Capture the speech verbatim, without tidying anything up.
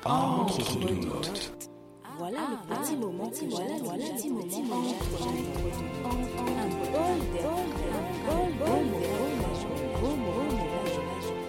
Entre deux notes. Voilà le petit moment, voilà le petit moment.